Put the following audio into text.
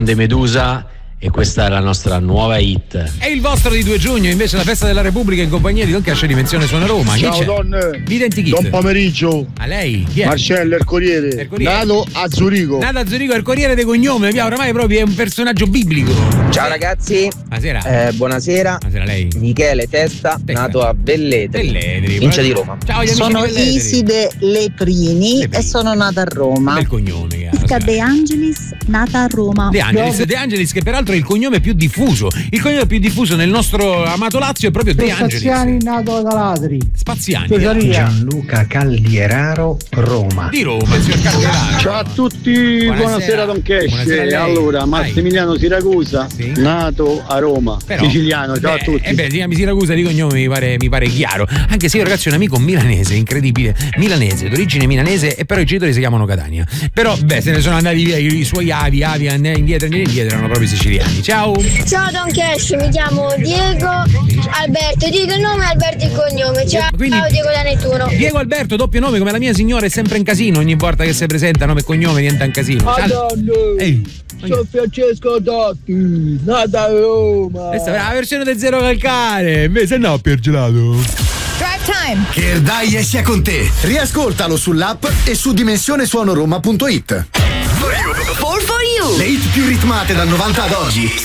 De Medusa, e questa è la nostra nuova hit. È il vostro di 2 giugno, invece la festa della Repubblica in compagnia di Don Cash Dimensione Suona Roma. Ciao donne, buon pomeriggio. A lei, chi è? Marcello, il Corriere. Nato a Zurigo. Nato a Zurigo, il Corriere dei cognome, ormai proprio è un personaggio biblico. Ciao ragazzi. Buonasera. Buonasera. Buonasera a lei. Michele Testa, nato a Velletri, provincia di Roma. Ciao, gli amici. Sono Iside Leprini e sono nata a Roma. Bel cognome. Isca De Angelis, nata a Roma. De Angelis, che peraltro è il cognome più diffuso. Il cognome più diffuso nel nostro amato Lazio è proprio De Angelis. Spaziani, nato ad Alatri. Spaziani. Gianluca Caldieraro, Roma. Di Roma, signor Caldieraro. Ciao a tutti, buonasera Don Cash. Allora, Massimiliano Siracusa, nato a Roma. Però, siciliano, ciao a tutti. Si chiama Siracusa di cognome, mi pare chiaro. Anche se io, ragazzi, ho un amico milanese, incredibile. Milanese, d'origine milanese, e però i genitori si chiamano Catania. Però, se ne sono andati via i suoi avi indietro, erano proprio siciliani. Ciao. Ciao Don Cash, mi chiamo Diego Alberto, dico il nome, Alberto il cognome. Ciao, ciao Diego da Nettuno. Diego Alberto, doppio nome, come la mia signora, è sempre in casino. Ogni volta che si presenta nome e cognome diventa un casino. Sono Francesco Dotti, nata a Roma. Questa è la versione del Zero Calcare, se no Pier Gelato. Drive Time. Che Erdaie sia con te. Riascoltalo sull'app e su dimensionesuonoroma.it. All for you. Le hit più ritmate dal 90 ad oggi.